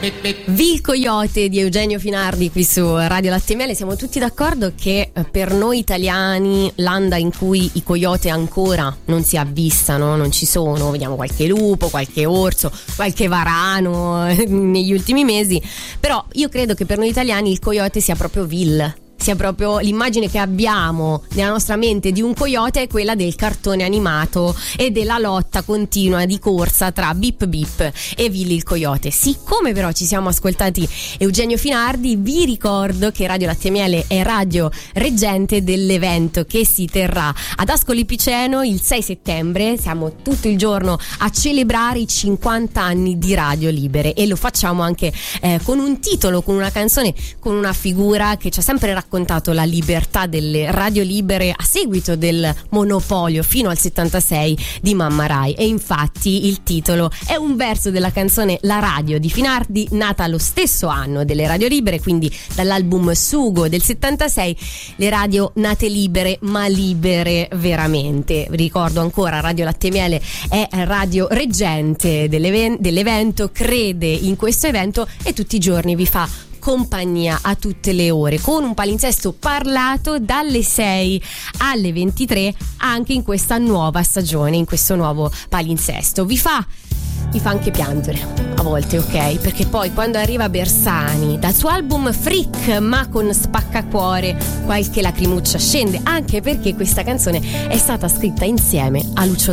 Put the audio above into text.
Vil Coyote di Eugenio Finardi qui su Radio Latte Miele. Siamo tutti d'accordo che per noi italiani l'anda in cui i coyote ancora non si avvistano, non ci sono, vediamo qualche lupo, qualche orso, qualche varano negli ultimi mesi, però io credo che per noi italiani il coyote sia proprio vil. Sia proprio l'immagine che abbiamo nella nostra mente di un coyote è quella del cartone animato e della lotta continua di corsa tra Bip Bip e Willy il coyote. Siccome però ci siamo ascoltati Eugenio Finardi, vi ricordo che Radio Latte Miele è radio reggente dell'evento che si terrà ad Ascoli Piceno il 6 settembre. Siamo tutto il giorno a celebrare i 50 anni di Radio Libere e lo facciamo anche con un titolo, con una canzone, con una figura che ci ha sempre raccontato la libertà delle radio libere a seguito del monopolio fino al 76 di Mamma Rai, e infatti il titolo è un verso della canzone La Radio di Finardi, nata lo stesso anno delle radio libere, quindi dall'album Sugo del 76, le radio nate libere ma libere veramente. Ricordo ancora, Radio Latte Miele è radio reggente dell'evento, crede in questo evento e tutti i giorni vi fa compagnia a tutte le ore con un palinsesto parlato dalle 6 alle 23 anche in questa nuova stagione, in questo nuovo palinsesto. Vi fa anche piangere a volte, ok? Perché poi quando arriva Bersani dal suo album Freak ma con Spaccacuore qualche lacrimuccia scende, anche perché questa canzone è stata scritta insieme a Lucio